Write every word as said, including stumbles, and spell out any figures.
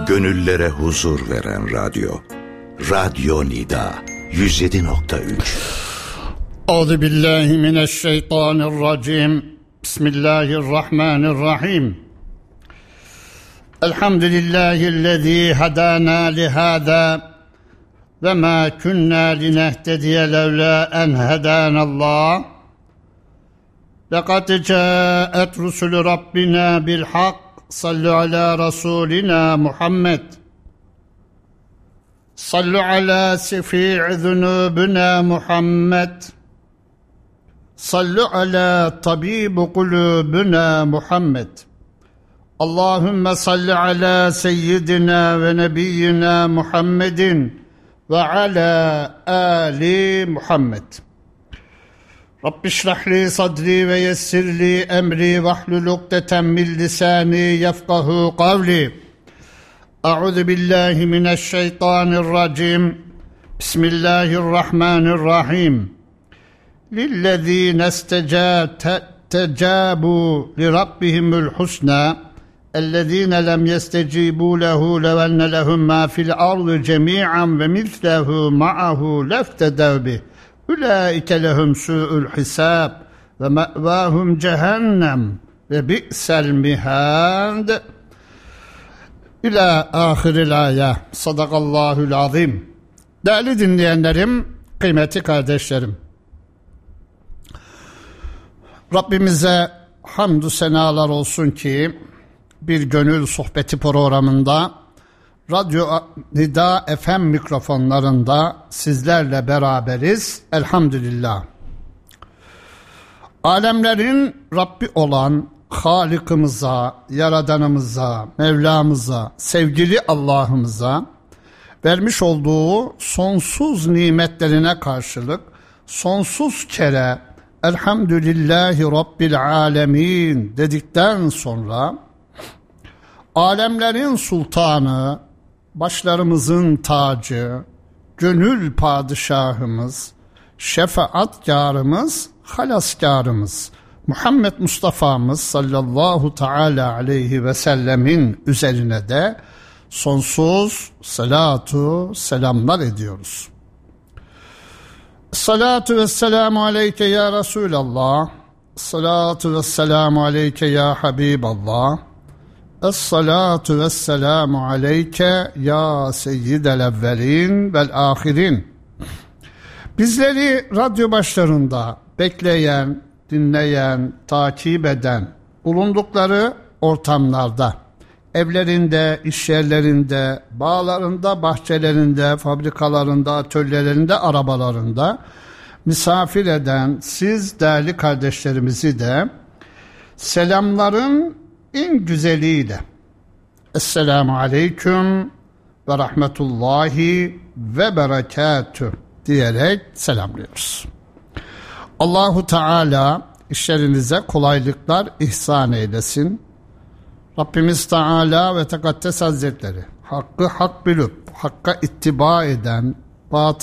gönüllere huzur veren radyo. Radyo Nida yüz yedi nokta üç. Euzu billahi mineşşeytanirracim. Bismillahirrahmanirrahim. Elhamdülillahi'llezî hadâna lihâzâ ve mâ kunnâ linehtediye levlâ en hedânallâh. Lekad câet rusulü Rabbina bil hak. Sallu ala Rasulina Muhammed. Sallu ala sefi'i zunubina Muhammed. Sallu ala tabibu kulubina Muhammed. Allahümme salli ala seyyidina ve nebiyyina Muhammedin ve ala ali Muhammed. Rabbi şrahli sadri ve yessirli emri ve hlul ukdeten min lisani yefkahu kavli. Euzu billahi mineşşeytanirracim. Bismillahirrahmanirrahim. Lillezîne istecâbu li rabbihimul husnâ ellezîne lem yestecîbû lehu lev enne lehum mâ fil ardı cemî'an ve mislehu ma'ahu leftedev bih. Ulaike lehum su'ul hisab ve ma'vahum cehennem ve bi'sel mihad. İlâ ahiril âye. Sadakallâhul azîm. Değerli dinleyenlerim, kıymetli kardeşlerim, Rabbimize hamdü senalar olsun ki bir gönül sohbeti programında Radyo Nida F M mikrofonlarında sizlerle beraberiz. Elhamdülillah. Alemlerin Rabbi olan Halık'ımıza, Yaradanımıza, Mevlamıza, sevgili Allah'ımıza vermiş olduğu sonsuz nimetlerine karşılık sonsuz kere Elhamdülillahi Rabbil Alemin dedikten sonra alemlerin sultanı, başlarımızın tacı, gönül padişahımız, şefaatkarımız, halaskarımız Muhammed Mustafa'mız sallallahu teala aleyhi ve sellemin üzerine de sonsuz salatu selamlar ediyoruz. Salatu ve selamu aleyke ya Resulallah. Salatu ve selamu aleyke ya Habiballah. Es-salatu ve selamu aleyke ya seyyidel evvelin vel ahirin. Bizleri radyo başlarında bekleyen, dinleyen, takip eden, bulundukları ortamlarda, evlerinde, iş yerlerinde, bağlarında, bahçelerinde, fabrikalarında, atölyelerinde, arabalarında misafir eden siz değerli kardeşlerimizi de selamların en güzeliyle Esselamu Aleyküm ve Rahmetullahi ve Berekatüh diyerek selamlıyoruz. Allahu Teala işlerinize kolaylıklar ihsan eylesin. Rabbimiz Teala ve Tekaddes Hazretleri hakkı hak bilip hakka ittiba eden, batıl